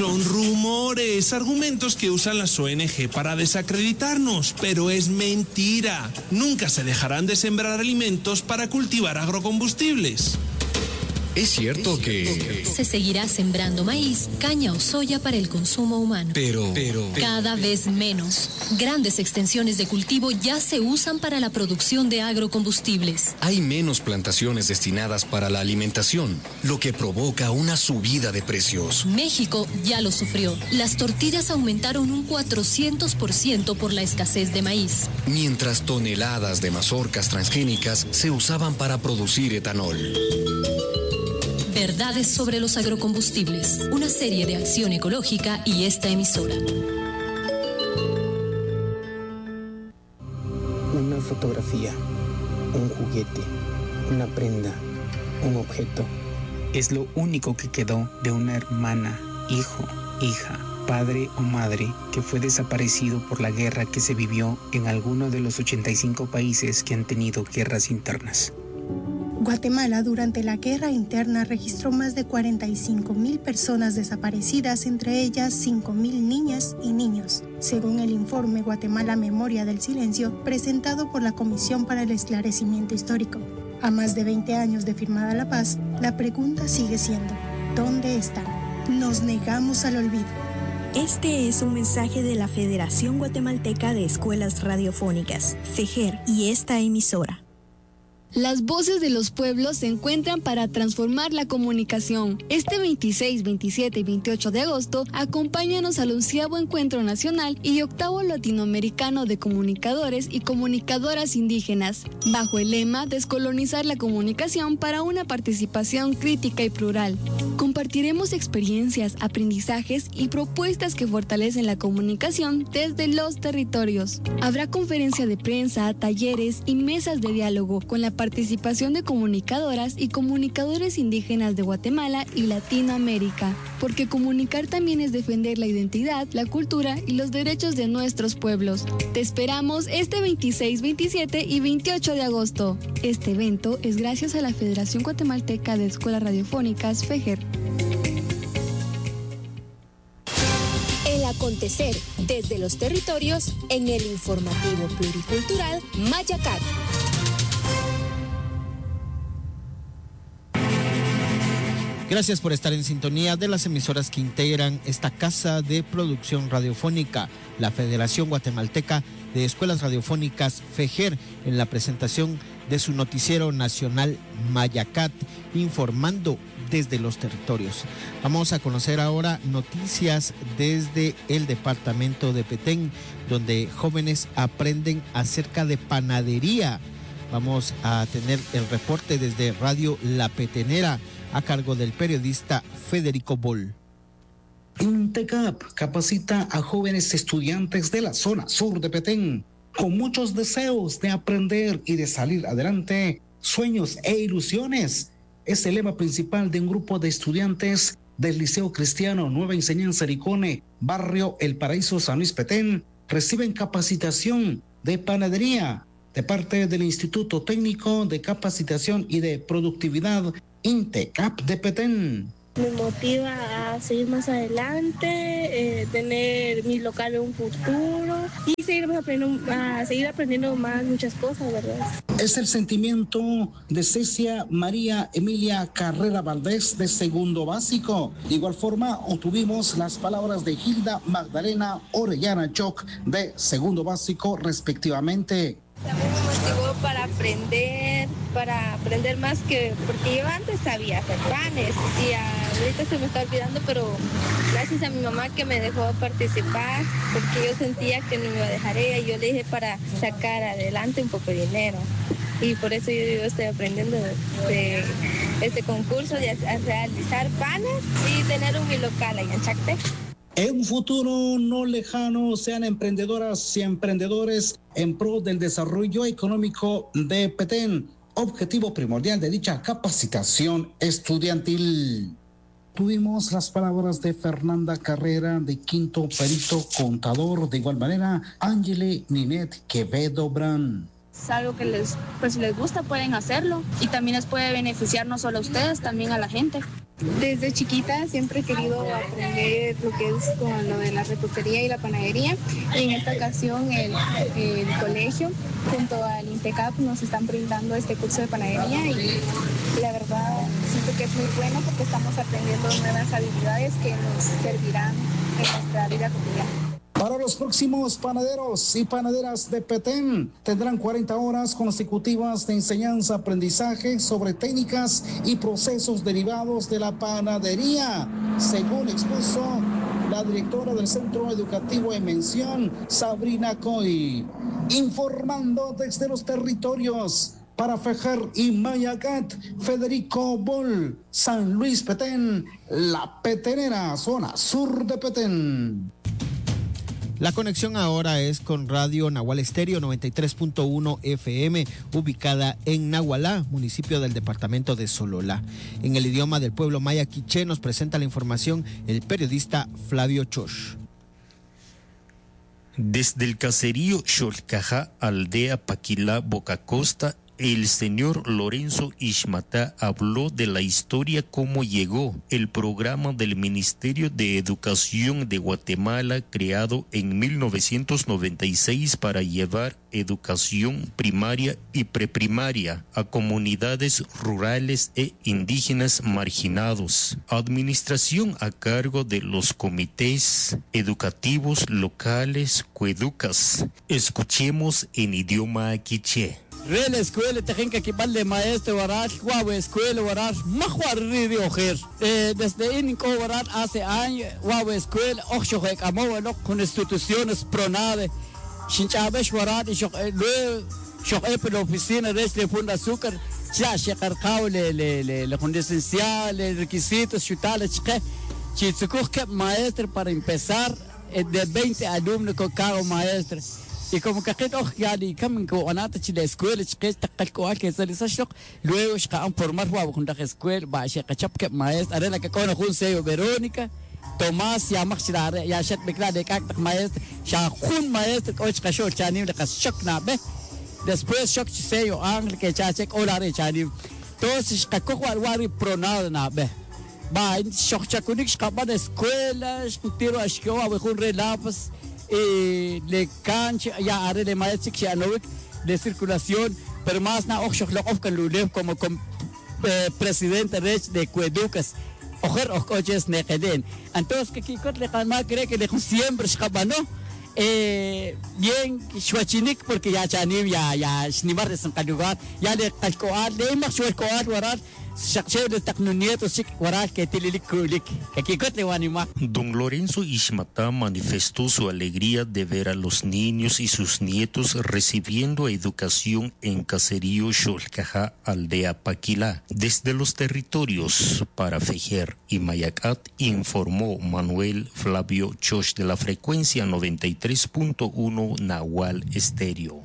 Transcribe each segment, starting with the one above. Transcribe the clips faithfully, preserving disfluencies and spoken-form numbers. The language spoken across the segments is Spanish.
Son rumores, argumentos que usan las O N G para desacreditarnos, pero es mentira. Nunca se dejarán de sembrar alimentos para cultivar agrocombustibles. Es cierto que... Se seguirá sembrando maíz, caña o soya para el consumo humano. Pero... pero Cada vez menos. Grandes extensiones de cultivo ya se usan para la producción de agrocombustibles. Hay menos plantaciones destinadas para la alimentación, lo que provoca una subida de precios. México ya lo sufrió. Las tortillas aumentaron un cuatrocientos por ciento por la escasez de maíz. Mientras toneladas de mazorcas transgénicas se usaban para producir etanol. Verdades sobre los agrocombustibles, una serie de Acción Ecológica y esta emisora. Una fotografía, un juguete, una prenda, un objeto. Es lo único que quedó de una hermana, hijo, hija, padre o madre que fue desaparecido por la guerra que se vivió en alguno de los ochenta y cinco países que han tenido guerras internas. Guatemala durante la guerra interna registró más de cuarenta y cinco mil personas desaparecidas, entre ellas cinco mil niñas y niños, según el informe Guatemala Memoria del Silencio presentado por la Comisión para el Esclarecimiento Histórico. A más de veinte años de firmada la paz, la pregunta sigue siendo, ¿dónde están? Nos negamos al olvido. Este es un mensaje de la Federación Guatemalteca de Escuelas Radiofónicas, FEGER, y esta emisora. Las voces de los pueblos se encuentran para transformar la comunicación. Este veintiséis, veintisiete y veintiocho de agosto, acompáñanos al onceavo Encuentro Nacional y octavo Latinoamericano de Comunicadores y Comunicadoras Indígenas, bajo el lema Descolonizar la comunicación para una participación crítica y plural. Compartiremos experiencias, aprendizajes y propuestas que fortalecen la comunicación desde los territorios. Habrá conferencia de prensa, talleres y mesas de diálogo con la participación de comunicadoras y comunicadores indígenas de Guatemala y Latinoamérica, porque comunicar también es defender la identidad, la cultura y los derechos de nuestros pueblos. Te esperamos este veintiséis, veintisiete y veintiocho de agosto. Este evento es gracias a la Federación Guatemalteca de Escuelas Radiofónicas, FEGER. El acontecer desde los territorios en el informativo pluricultural Mayacat. Gracias por estar en sintonía de las emisoras que integran esta casa de producción radiofónica, la Federación Guatemalteca de Escuelas Radiofónicas, FEGER, en la presentación de su noticiero nacional Mayacat, informando desde los territorios. Vamos a conocer ahora noticias desde el departamento de Petén, donde jóvenes aprenden acerca de panadería. Vamos a tener el reporte desde Radio La Petenera, a cargo del periodista Federico Boll. INTECAP capacita a jóvenes estudiantes de la zona sur de Petén con muchos deseos de aprender y de salir adelante, sueños e ilusiones. Es el lema principal de un grupo de estudiantes del Liceo Cristiano Nueva Enseñanza Ricone, barrio El Paraíso, San Luis Petén. Reciben capacitación de panadería de parte del Instituto Técnico de Capacitación y de Productividad INTECAP de Petén. Me motiva a seguir más adelante, eh, tener mi local en un futuro y seguir aprendiendo, a seguir aprendiendo más muchas cosas, ¿verdad? Es el sentimiento de Cecia María Emilia Carrera Valdés de segundo básico. De igual forma, obtuvimos las palabras de Hilda Magdalena Orellana Choc de segundo básico respectivamente. También me motivó para aprender, para aprender más que, porque yo antes sabía hacer panes y ahorita se me está olvidando, pero gracias a mi mamá que me dejó participar, porque yo sentía que no me iba a dejar ella y yo le dije para sacar adelante un poco de dinero. Y por eso yo, yo estoy aprendiendo de, de este concurso, de a, a realizar panes y tener un mi local ahí en Chacté. En un futuro no lejano sean emprendedoras y emprendedores en pro del desarrollo económico de Petén, objetivo primordial de dicha capacitación estudiantil. Tuvimos las palabras de Fernanda Carrera, de quinto perito contador, de igual manera Ángele Ninet Quevedo Brand. Es algo que les, pues, si les gusta pueden hacerlo y también les puede beneficiar no solo a ustedes, también a la gente. Desde chiquita siempre he querido aprender lo que es con lo de la repostería y la panadería. Y en esta ocasión el, el colegio junto al INTECAP nos están brindando este curso de panadería y la verdad siento que es muy bueno porque estamos aprendiendo nuevas habilidades que nos servirán en nuestra vida cotidiana. Para los próximos panaderos y panaderas de Petén, tendrán cuarenta horas consecutivas de enseñanza-aprendizaje sobre técnicas y procesos derivados de la panadería, según expuso la directora del Centro Educativo en Mención, Sabrina Coy. Informando desde los territorios para Fejer y Mayacat, Federico Bol, San Luis Petén, La Petenera, zona sur de Petén. La conexión ahora es con Radio Nahual Estéreo noventa y tres punto uno F M, ubicada en Nahualá, municipio del departamento de Sololá. En el idioma del pueblo maya quiché nos presenta la información el periodista Flavio Chosh. Desde el caserío Xolcajá, aldea Paquilá, Bocacosta, el señor Lorenzo Ishmatá habló de la historia cómo llegó el programa del Ministerio de Educación de Guatemala creado en mil novecientos noventa y seis para llevar educación primaria y preprimaria a comunidades rurales e indígenas marginados. Administración a cargo de los comités educativos locales Coeducas. Escuchemos en idioma quiché. Real escuela te gente que vale maestro warar, guau escuela warar, mejor de ojer. Desde Inco warar hace años, guau escuela, ocho que amo no con instituciones pronade. Shinchabesh warar y yo luego yo he la oficina de este Funda Azúcar, ya se cargado le le le le con esencial, requisitos, chutales, chique. Chitsukuj que maestro para empezar de veinte alumnos con cada maestro. Y como que aquel ojo ya le camen con anata chile escuela chique taqalco a que se les ashlok luego se han formar huevo con la escuela va a ser cachap que maestro arena que con un sello Verónica Tomás ya maxidare ya shet bekla de kak maestro ya jun maestro ko chica show chani de kashok na be después shock sello ángel que ya check olare chani entonces ka ko wari pronado na be ba shock chakunik skaba de escuela tiro a escola con relapas y le cancha ya haré de maestro que ya no de circulación pero más na ojo lo ofcan lulem como con eh, presidente de Coeducas ojer ocoches nequeden entonces que kikot le calma cree que le siempre escapano eh bien shuachinik porque ya chanim ya ya snimar de san calugar ya le calcoar le más shuacoar warar shakche de tecnonieto sik warar que tililik kulik que kikot le wanima. Don Lorenzo Ishmatá manifestó su alegría de ver a los niños y sus nietos recibiendo educación en caserío Xolcajá, aldea Paquilá. Desde los territorios para Fejer y Mayacat informó Manuel Flavio Chosh de la frecuencia noventa y tres punto uno Nahual Estéreo.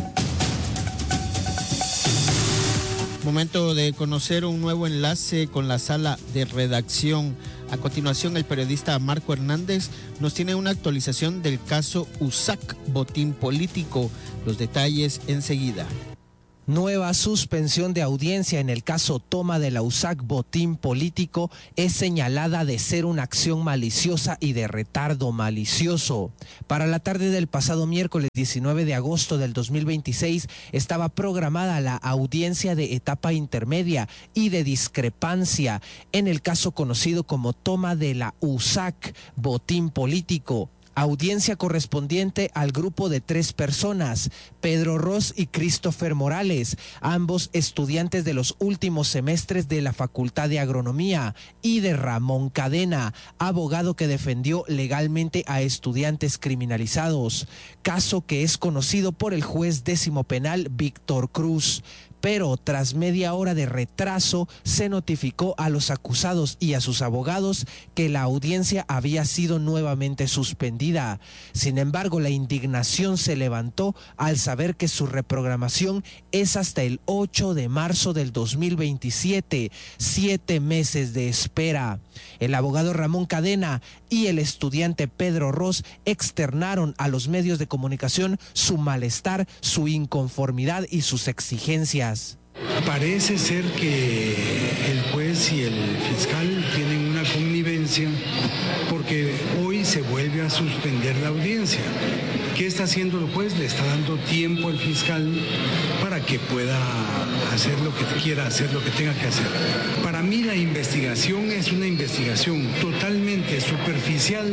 Momento de conocer un nuevo enlace con la sala de redacción. A continuación, el periodista Marco Hernández nos tiene una actualización del caso U S A C, botín político. Los detalles enseguida. Nueva suspensión de audiencia en el caso Toma de la U S A C botín político es señalada de ser una acción maliciosa y de retardo malicioso. Para la tarde del pasado miércoles diecinueve de agosto del dos mil veintiséis estaba programada la audiencia de etapa intermedia y de discrepancia en el caso conocido como Toma de la U S A C botín político. Audiencia correspondiente al grupo de tres personas, Pedro Ross y Christopher Morales, ambos estudiantes de los últimos semestres de la Facultad de Agronomía, y de Ramón Cadena, abogado que defendió legalmente a estudiantes criminalizados, caso que es conocido por el juez décimo penal Víctor Cruz. Pero tras media hora de retraso se notificó a los acusados y a sus abogados que la audiencia había sido nuevamente suspendida. Sin embargo, la indignación se levantó al saber que su reprogramación es hasta el ocho de marzo del dos mil veintisiete, siete meses de espera. El abogado Ramón Cadena y el estudiante Pedro Ross externaron a los medios de comunicación su malestar, su inconformidad y sus exigencias. Parece ser que el juez y el fiscal tienen una connivencia porque hoy se vuelve a suspender la audiencia. ¿Qué está haciendo el juez? Le está dando tiempo al fiscal para que pueda hacer lo que quiera hacer, lo que tenga que hacer. Para mí la investigación es una investigación totalmente superficial,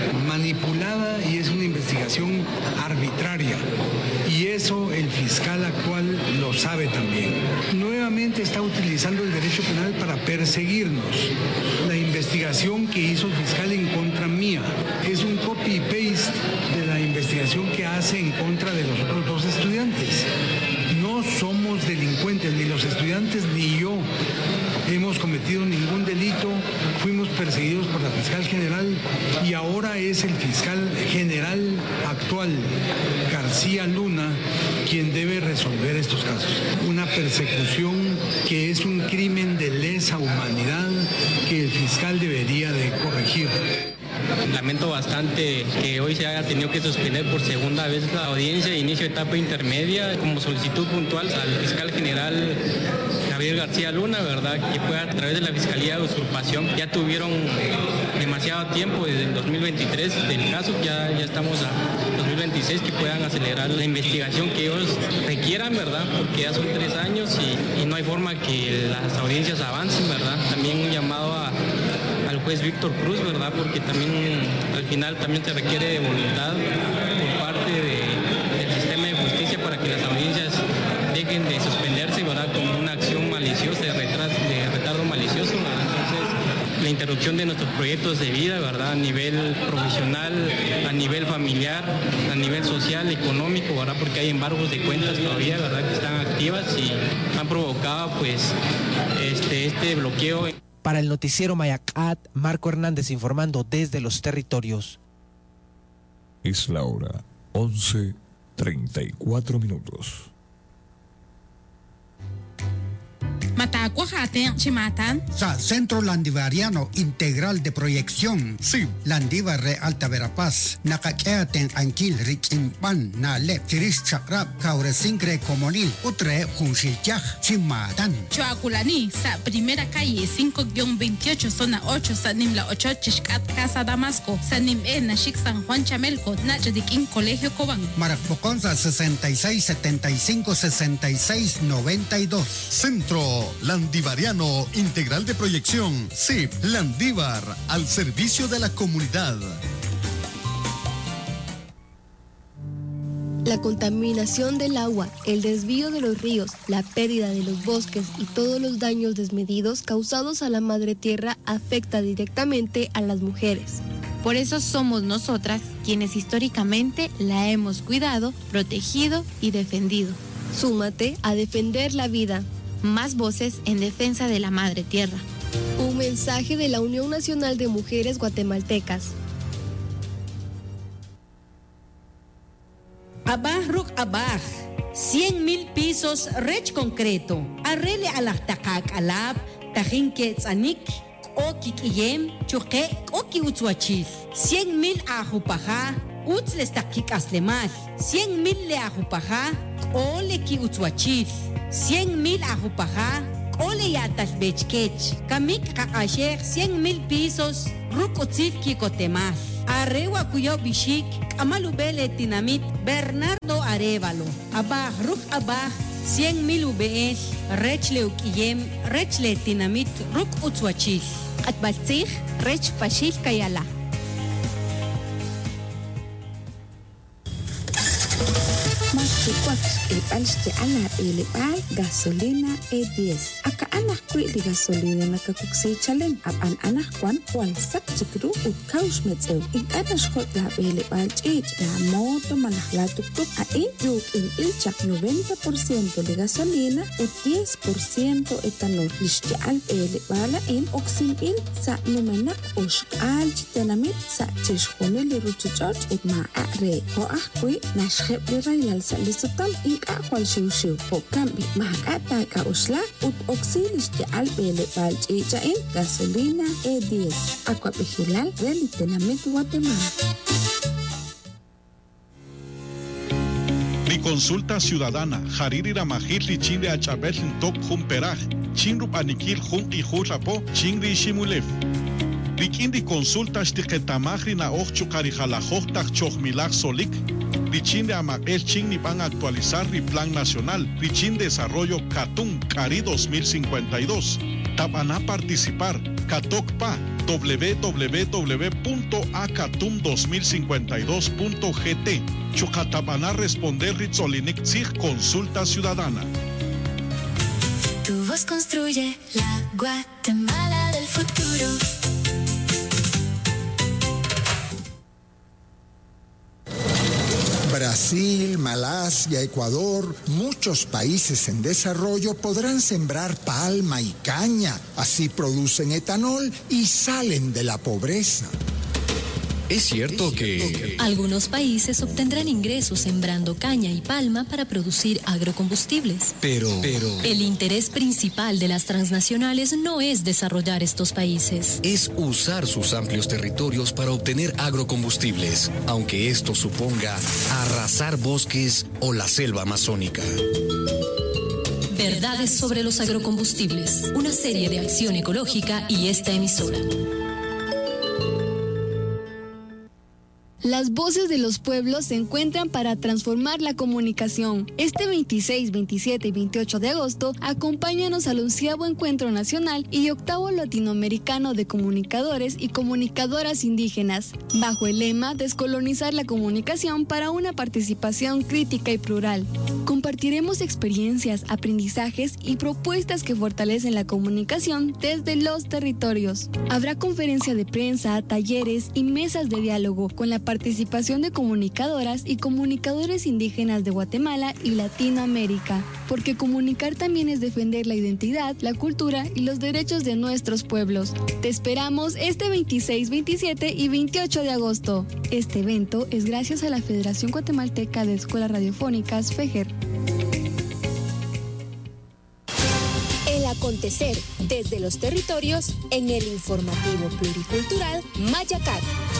manipulada y es una investigación arbitraria. Y eso el fiscal actual lo sabe también. Nuevamente está utilizando el derecho penal para perseguirnos. La investigación que hizo el fiscal en contra mía es un copy-paste de la investigación que hace en contra de los otros dos estudiantes. No somos delincuentes, ni los estudiantes ni yo hemos cometido ningún delito, fuimos perseguidos por la fiscal general y ahora es el fiscal general actual, García Luna, quien debe resolver estos casos. Una persecución que es un crimen de lesa humanidad que el fiscal debería de corregir. Lamento bastante que hoy se haya tenido que suspender por segunda vez la audiencia de inicio de etapa intermedia como solicitud puntual al fiscal general Javier García Luna, ¿verdad? Que fue a través de la Fiscalía de Usurpación. Ya tuvieron demasiado tiempo desde el dos mil veintitrés del caso, ya, ya estamos a dos mil veintiséis, que puedan acelerar la investigación que ellos requieran, ¿verdad? Porque ya son tres años y, y no hay forma que las audiencias avancen, ¿verdad? También un llamado a al juez Víctor Cruz, ¿verdad? Porque también al final también se requiere de voluntad por parte de, del sistema de justicia para que las audiencias dejen de suspenderse, ¿verdad? Como una acción maliciosa, de, retras, de retardo malicioso, ¿verdad? Entonces, la interrupción de nuestros proyectos de vida, ¿verdad? A nivel profesional, a nivel familiar, a nivel social, económico, ¿verdad? Porque hay embargos de cuentas todavía, ¿verdad? Que están activas y han provocado, pues, este, este bloqueo. Para el noticiero Mayacat, Marco Hernández informando desde los territorios. Es la hora once treinta y cuatro minutos. Matacuajate, Chimatan. Sa Centro Landivariano Integral de Proyección. Sí. Landívar Re Alta Verapaz. Nakakeaten Anquil Richimpan. Nale Tiris Chakrap Kauresincre Comonil. Utre Junshilchaj Chimatan. Choaculani, sa primera calle cinco veintiocho, zona ocho, Sanimla ocho, Chishkat, Casa Damasco. Sanim E, Nashik San Juan Chamelco, Nachadikin, Colegio Cobán. Marapoconza sesenta y seis setenta y cinco sesenta y seis noventa y dos. Centro Landivariano Integral de Proyección, C I P Landívar, al servicio de la comunidad. La contaminación del agua, el desvío de los ríos, la pérdida de los bosques y todos los daños desmedidos causados a la madre tierra afecta directamente a las mujeres. Por eso somos nosotras quienes históricamente la hemos cuidado, protegido y defendido. Súmate a defender la vida. Más voces en defensa de la madre tierra. Un mensaje de la Unión Nacional de Mujeres Guatemaltecas. Abaj Ruk Abaj, cien mil pisos Rech Concreto. Arrele alajtakak alab, tajinke tzanik, okik iyem, chuke, oki utzwachis. cien mil ajupaja, utzles takik aslemal. cien mil le ajupaja, ole ki utzwachis. cien mil ajupaja, ole yatas bechkech. Kamik kakasher, cien mil pisos, ruk utzif kikotemas. Arewa kuyo bishik, amalubele tinamit, Bernardo Arevalo. Abaj, ruk abaj, cien mil ubees, rech leukiyem, rech le tinamit, ruk utzwachis. Atbaltzich, rech pashil kayala. Machukwach, el palste ana el pal gasolina E diez. Aka anak kwi li gasolina nakakuksi chalen. Ab an anak kwan wal sak chikru ut kaush metzeu. In anas kot la el pal chich la moto manahla tuktuk. A in yuk in ilchak noventa por ciento de gasolina ut diez por ciento etanol. Lishti al el pala in oxin il sa numenak ushk al chitenamit sa chishkone li ruchuchoch ut ma are. Ho ah kwi nashkheb li rayal sa lisutam ika kwal shiw-shiw po kambi mahakata ka usla ut oxilis de albele bal chichain gasolina E diez aqua vigilal relitenamento Guatemala. Consulta ciudadana, Hariri Ramajil y Chin de Achabel Tok Humperaj, Chin Rupanikil Hum y Hurapo, Chin Rishimulev. Rikindi consulta Stiketamajri na Ocho Carijalajoj Tak Chojmilaj Solik, Richin de Amael Chin ni van a actualizar el Plan Nacional, Richin Desarrollo Katun Cari dos mil cincuenta y dos. Tabana participar, Katokpa, w w w punto a catum dos mil cincuenta y dos punto g t. Chocatabana responder Ritzolinik Sig Consulta Ciudadana. Tu voz construye la Guatemala del futuro. Brasil, Malasia, Ecuador, muchos países en desarrollo podrán sembrar palma y caña, así producen etanol y salen de la pobreza. Es cierto que algunos países obtendrán ingresos sembrando caña y palma para producir agrocombustibles. Pero, pero el interés principal de las transnacionales no es desarrollar estos países. Es usar sus amplios territorios para obtener agrocombustibles, aunque esto suponga arrasar bosques o la selva amazónica. Verdades sobre los agrocombustibles, una serie de acción ecológica y esta emisora. Las voces de los pueblos se encuentran para transformar la comunicación. Este veintiséis, veintisiete y veintiocho de agosto, acompáñanos al onceavo Encuentro Nacional y octavo Latinoamericano de Comunicadores y Comunicadoras Indígenas, bajo el lema Descolonizar la comunicación para una participación crítica y plural. Compartiremos experiencias, aprendizajes y propuestas que fortalecen la comunicación desde los territorios. Habrá conferencia de prensa, talleres y mesas de diálogo con la participación de comunicadoras y comunicadores indígenas de Guatemala y Latinoamérica, porque comunicar también es defender la identidad, la cultura y los derechos de nuestros pueblos. Te esperamos este veintiséis, veintisiete y veintiocho de agosto. Este evento es gracias a la Federación Guatemalteca de Escuelas Radiofónicas, FEGER. El acontecer desde los territorios en el informativo pluricultural Mayacat.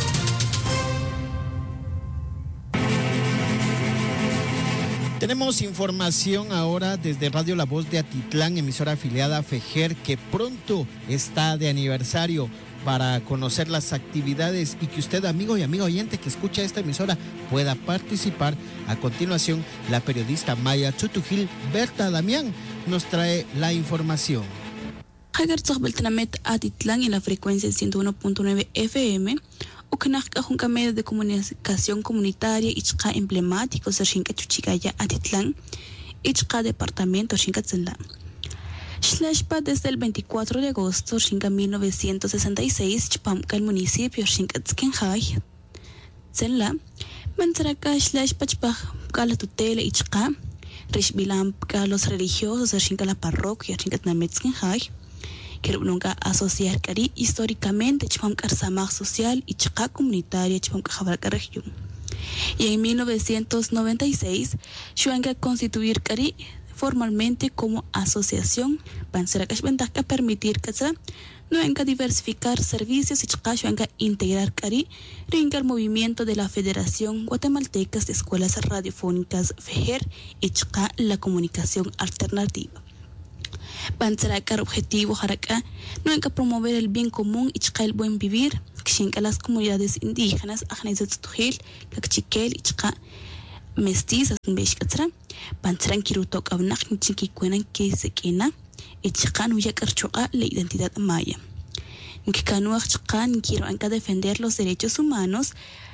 Tenemos información ahora desde Radio La Voz de Atitlán, emisora afiliada a FEGER, que pronto está de aniversario. Para conocer las actividades y que usted, amigo y amigo oyente que escucha esta emisora, pueda participar, a continuación, la periodista Maya Chutujil Berta Damián nos trae la información. Hagar Tzahbeltanamet Atitlán en la frecuencia ciento uno punto nueve F M. Ukanaka junca medio de comunicación comunitaria Ichka emblemático Sashinka Chuchigaya Atitlán, Ichka departamento Shinka Tzela. Shlashpa desde el veinticuatro de agosto Shinka mil novecientos sesenta y seis, Chpamka el municipio Shinka Tzkenjay. Tzela, Mantraka Shlashpa Chpaj Kala tutela Ichka, Rishbilam los religiosos Shinka la parroquia Shinka Tnametzkenjay. Quiero nunca asociar cari históricamente Chpam Karsamaj social y Chaka comunitaria Chpam Kajabarca región. Y en mil novecientos noventa y seis, Shuanga constituir cari formalmente como asociación, para permitir que Shuanga diversificar servicios y Chaka Shuanga integrar cari ringa el movimiento de la Federación Guatemalteca de Escuelas Radiofónicas FEGER y Chaka la comunicación alternativa. Banzaracar objetivo Jaraka, no hay que promover el bien común y el buen vivir, que las comunidades indígenas, Ajnezatujil, Cachiquel y Chaka, mestizas, Beshkatra, Banzaran Kirutok Abnach, Chiquikuenan, que se quena, y Chaka no ya carchoca la identidad maya. Nkikanuach Chaka, quiero anca defender los derechos humanos,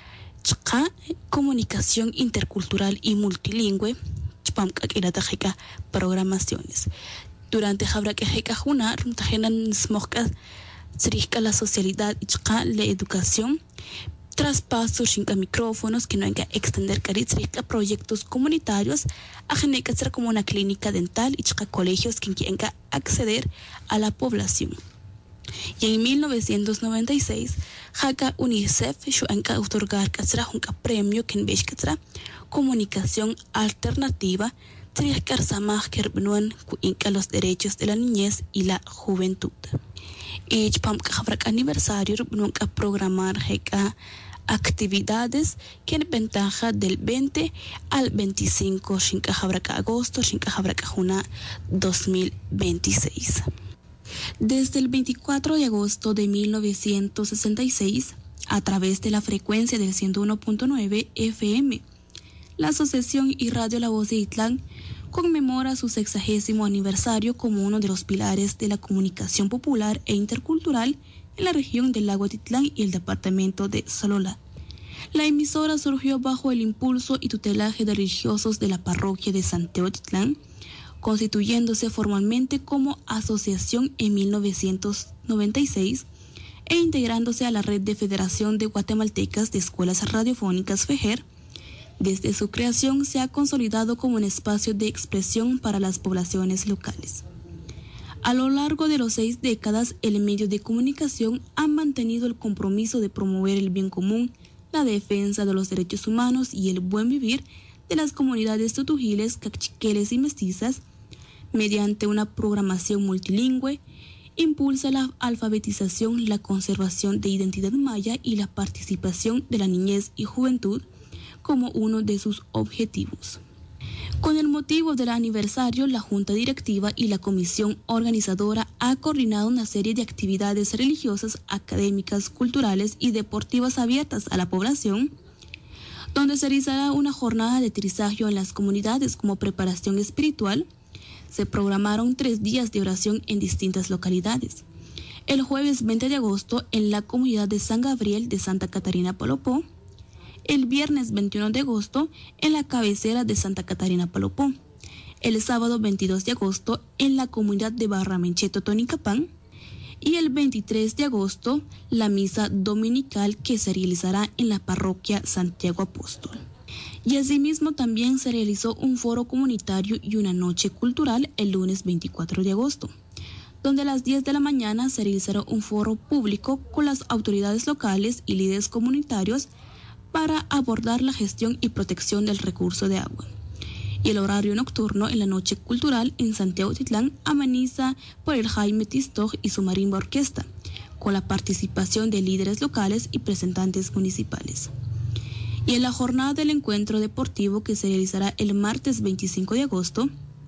Chaka, comunicación intercultural y multilingüe, Chpamka Kiratajika, programaciones. Durante Jabrak Ejekajuna, Rumtajenan Smokka, Zrika la socialidad y la educación, traspaso Shinka micrófonos que no hay que extender Karitzrika proyectos comunitarios, a Genekazra como una clínica dental y colegios que quieren acceder a la población. Y en mil novecientos noventa y seis, Haka UNICEF Shuanka otorgar Kazra Junka premio que en Beshkazra comunicación alternativa. Triascar Samaj Kerbnuan Kuinka los derechos de la niñez y la juventud. Y Chpam Kajabrak aniversario nunca programar Heka actividades que en ventaja del veinte al veinticinco de agosto de dos mil veintiséis. Desde el veinticuatro de agosto de mil novecientos sesenta y seis, a través de la frecuencia del ciento uno punto nueve F M, la Asociación y Radio La Voz de Itlán conmemora su sexagésimo aniversario como uno de los pilares de la comunicación popular e intercultural en la región del lago Atitlán y el departamento de Sololá. La emisora surgió bajo el impulso y tutelaje de religiosos de la parroquia de Santiago Atitlán, constituyéndose formalmente como asociación en mil novecientos noventa y seis e integrándose a la red de Federación de Guatemaltecas de Escuelas Radiofónicas FEGER. Desde su creación se ha consolidado como un espacio de expresión para las poblaciones locales. A lo largo de las seis décadas, el medio de comunicación ha mantenido el compromiso de promover el bien común, la defensa de los derechos humanos y el buen vivir de las comunidades tutujiles, cachiqueles y mestizas, mediante una programación multilingüe. Impulsa la alfabetización, la conservación de identidad maya y la participación de la niñez y juventud como uno de sus objetivos. Con el motivo del aniversario, la Junta Directiva y la Comisión Organizadora ha coordinado una serie de actividades religiosas, académicas, culturales y deportivas abiertas a la población, donde se realizará una jornada de trisaggio en las comunidades como preparación espiritual. Se programaron tres días de oración en distintas localidades. El jueves veinte de agosto en la comunidad de San Gabriel de Santa Catarina Palopó. El viernes veintiuno de agosto en la cabecera de Santa Catarina Palopó. El sábado veintidós de agosto en la comunidad de Barramencheto Tonicapán. Y el veintitrés de agosto la misa dominical que se realizará en la parroquia Santiago Apóstol. Y asimismo también se realizó un foro comunitario y una noche cultural el lunes veinticuatro de agosto, donde a las diez de la mañana se realizará un foro público con las autoridades locales y líderes comunitarios para abordar la gestión y protección del recurso de agua. Y el horario nocturno en la noche cultural en Santiago Atitlán ameniza por el Jaime Tistoj y su marimba orquesta, con la participación de líderes locales y representantes municipales. Y en la jornada del encuentro deportivo que se realizará el martes veinticinco de agosto,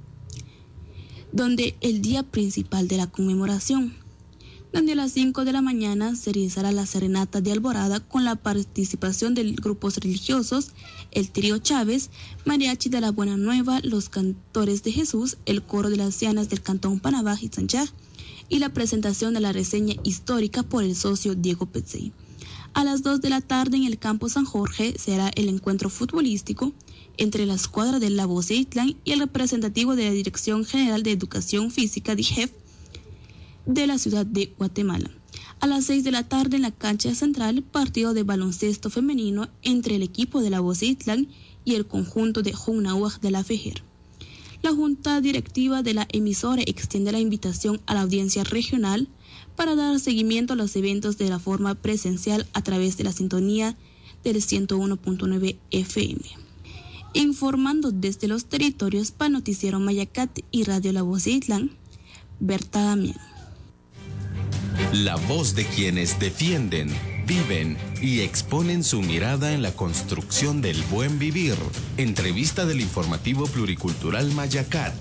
donde el día principal de la conmemoración, donde a las cinco de la mañana se realizará la serenata de Alborada con la participación de grupos religiosos, el Trío Chávez, Mariachi de la Buena Nueva, los Cantores de Jesús, el Coro de las Ancianas del Cantón Panabaj y Sanchaj, y la presentación de la reseña histórica por el socio Diego Petzey. A las dos de la tarde en el campo San Jorge será el encuentro futbolístico entre la escuadra de La Voz de Itlán y el representativo de la Dirección General de Educación Física D I G E F de la ciudad de Guatemala. A las seis de la tarde en la cancha central, partido de baloncesto femenino entre el equipo de La Voz de Itlán y el conjunto de Junauaj de la FEGER. La Junta Directiva de la emisora extiende la invitación a la audiencia regional para dar seguimiento a los eventos de la forma presencial a través de la sintonía del ciento uno punto nueve F M. Informando desde los territorios para Noticiero Mayacat y Radio La Voz de Itlán, Berta Damián. La voz de quienes defienden, viven y exponen su mirada en la construcción del buen vivir. Entrevista del informativo pluricultural Mayacat.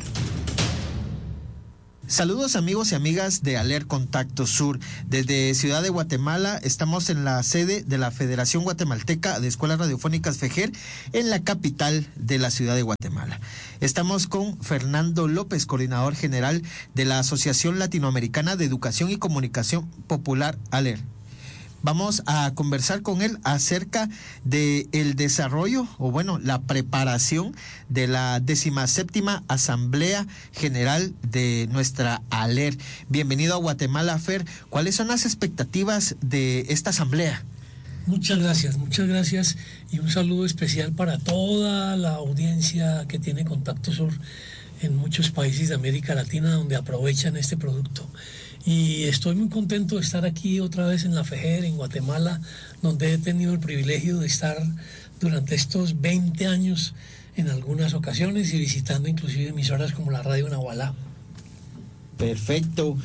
Saludos amigos y amigas de Aler Contacto Sur. Desde Ciudad de Guatemala estamos en la sede de la Federación Guatemalteca de Escuelas Radiofónicas FEGER en la capital de la ciudad de Guatemala. Estamos con Fernando López, coordinador general de la Asociación Latinoamericana de Educación y Comunicación Popular Aler. Vamos a conversar con él acerca de el desarrollo, o bueno, la preparación de la decimoséptima Asamblea General de nuestra Aler. Bienvenido a Guatemala, Fer. ¿Cuáles son las expectativas de esta asamblea? Muchas gracias, muchas gracias y un saludo especial para toda la audiencia que tiene Contacto Sur en muchos países de América Latina donde aprovechan este producto. Y estoy muy contento de estar aquí otra vez en la FEGER, en Guatemala, donde he tenido el privilegio de estar durante estos veinte años en algunas ocasiones y visitando inclusive emisoras como la Radio Nahualá. Perfecto.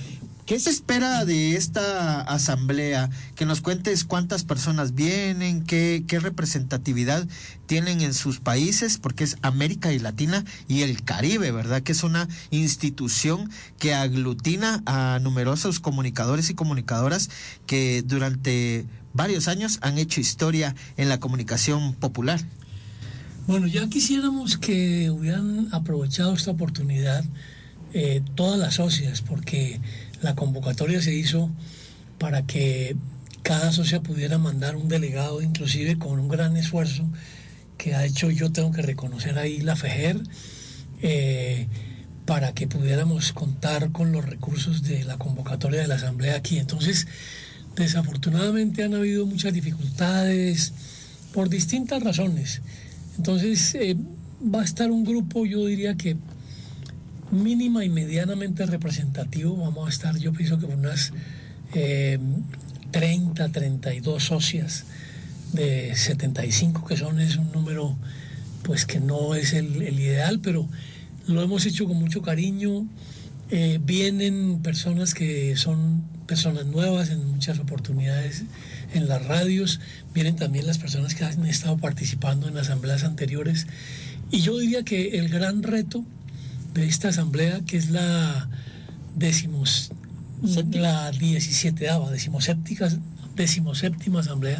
¿Qué se espera de esta asamblea? Que nos cuentes cuántas personas vienen, qué, qué representatividad tienen en sus países, porque es América y Latina y el Caribe, ¿verdad? Que es una institución que aglutina a numerosos comunicadores y comunicadoras que durante varios años han hecho historia en la comunicación popular. Bueno, ya quisiéramos que hubieran aprovechado esta oportunidad eh, todas las socias, porque la convocatoria se hizo para que cada socia pudiera mandar un delegado, inclusive con un gran esfuerzo que ha hecho, yo tengo que reconocer ahí, la FEJER, eh, para que pudiéramos contar con los recursos de la convocatoria de la asamblea aquí. Entonces, desafortunadamente han habido muchas dificultades por distintas razones. Entonces, eh, va a estar un grupo, yo diría que mínima y medianamente representativo. Vamos a estar, yo pienso que unas eh, treinta, treinta y dos socias de setenta y cinco, que son, es un número pues que no es el, el ideal, pero lo hemos hecho con mucho cariño. Eh, vienen personas que son personas nuevas en muchas oportunidades en las radios, vienen también las personas que han estado participando en asambleas anteriores, y yo diría que el gran reto de esta asamblea, que es la decimos, la diecisietava, decimoséptica, decimoséptima asamblea,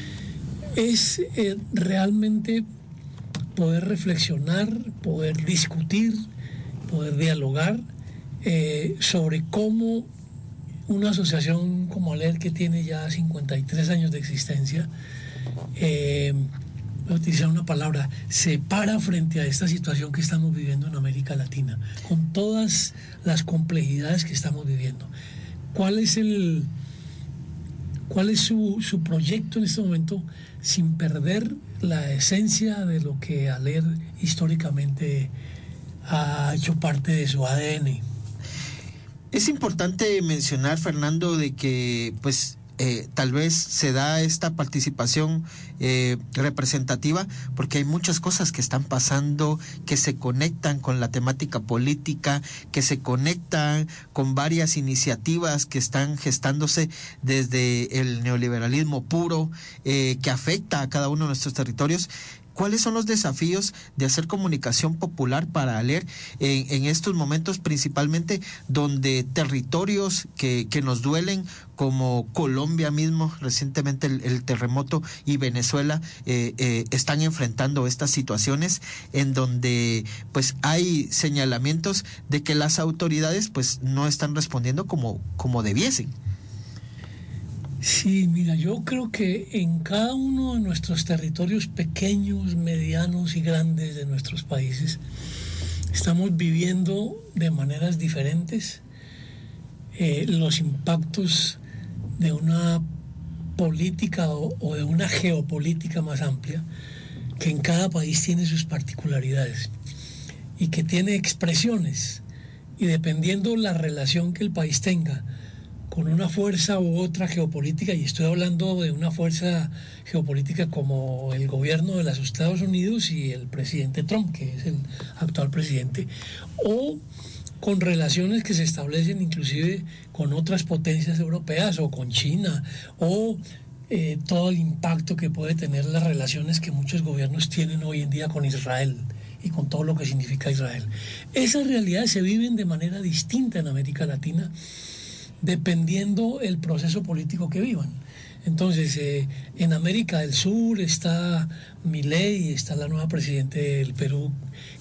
es eh, realmente poder reflexionar, poder discutir, poder dialogar eh, sobre cómo una asociación como ALER, que tiene ya cincuenta y tres años de existencia, eh, voy a utilizar una palabra, se para frente a esta situación que estamos viviendo en América Latina, con todas las complejidades que estamos viviendo. ¿Cuál es el, cuál es su, su proyecto en este momento, sin perder la esencia de lo que ALER históricamente ha hecho parte de su A D N? Es importante mencionar, Fernando, de que pues Eh, tal vez se da esta participación eh, representativa porque hay muchas cosas que están pasando, que se conectan con la temática política, que se conectan con varias iniciativas que están gestándose desde el neoliberalismo puro, eh, que afecta a cada uno de nuestros territorios. ¿Cuáles son los desafíos de hacer comunicación popular para ALER en, en estos momentos, principalmente donde territorios que, que nos duelen, como Colombia mismo, recientemente el, el terremoto, y Venezuela, eh, eh, están enfrentando estas situaciones en donde pues hay señalamientos de que las autoridades pues no están respondiendo como, como debiesen? Sí, mira, yo creo que en cada uno de nuestros territorios pequeños, medianos y grandes de nuestros países estamos viviendo de maneras diferentes eh, los impactos de una política o, o de una geopolítica más amplia, que en cada país tiene sus particularidades y que tiene expresiones, y dependiendo la relación que el país tenga con una fuerza u otra geopolítica, y estoy hablando de una fuerza geopolítica como el gobierno de los Estados Unidos y el presidente Trump, que es el actual presidente, o con relaciones que se establecen inclusive con otras potencias europeas o con China, o eh, todo el impacto que puede tener las relaciones que muchos gobiernos tienen hoy en día con Israel y con todo lo que significa Israel. Esas realidades se viven de manera distinta en América Latina, dependiendo el proceso político que vivan. Entonces, eh, en América del Sur está Milei, está la nueva presidenta del Perú,